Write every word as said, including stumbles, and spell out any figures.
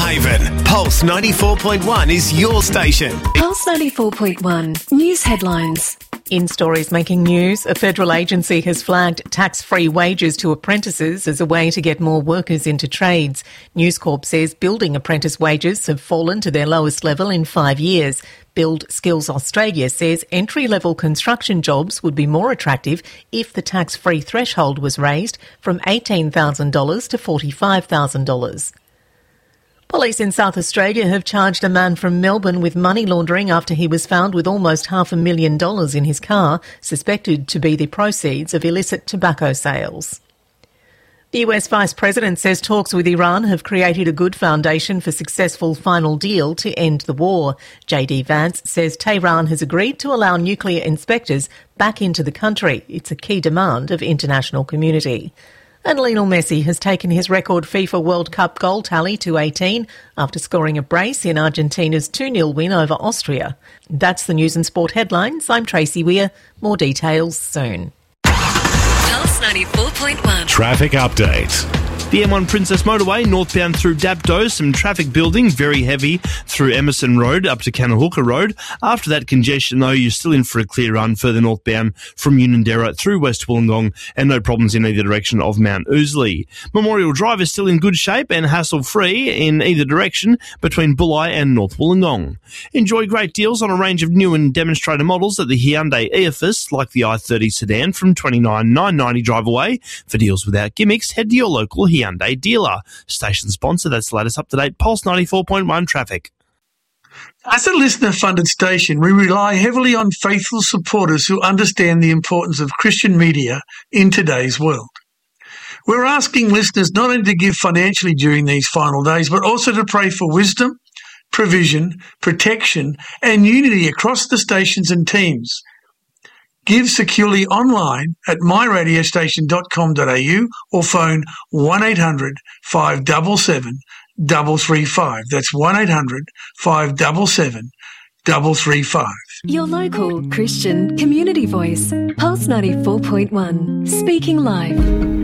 Newshaven. Pulse ninety-four point one is your station. Pulse ninety-four point one. News headlines. In stories making news, a federal agency has flagged tax-free wages to apprentices as a way to get more workers into trades. News Corp says building apprentice wages have fallen to their lowest level in five years. Build Skills Australia says entry-level construction jobs would be more attractive if the tax-free threshold was raised from eighteen thousand dollars to forty-five thousand dollars. Police in South Australia have charged a man from Melbourne with money laundering after he was found with almost half a million dollars in his car, suspected to be the proceeds of illicit tobacco sales. The U S Vice President says talks with Iran have created a good foundation for successful final deal to end the war. J D Vance says Tehran has agreed to allow nuclear inspectors back into the country. It's a key demand of international community. And Lionel Messi has taken his record FIFA World Cup goal tally to eighteen after scoring a brace in Argentina's two nil win over Austria. That's the news and sport headlines. I'm Tracy Weir. More details soon. Pulse ninety-four point one. Traffic update. The M one Princess Motorway, northbound through Dapto, some traffic building, very heavy through Emerson Road up to Kanahooka Road. After that congestion, though, you're still in for a clear run further northbound from Unanderra through West Wollongong, and no problems in either direction of Mount Ousley. Memorial Drive is still in good shape and hassle-free in either direction between Bulli and North Wollongong. Enjoy great deals on a range of new and demonstrator models at the Hyundai Eophas, like the i thirty sedan from twenty-nine thousand nine hundred ninety dollars drive away. For deals without gimmicks, head to your local Hyundai Hyundai dealer. Station sponsor, that's the latest up-to-date Pulse ninety-four point one traffic. As a listener-funded station, we rely heavily on faithful supporters who understand the importance of Christian media in today's world. We're asking listeners not only to give financially during these final days, but also to pray for wisdom, provision, protection, and unity across the stations and teams. Give securely online at my radio station dot com dot a u or phone one eight hundred five seven seven three three five. That's one eight hundred five seven seven three three five. Your local Christian community voice. Pulse ninety-four point one. Speaking live.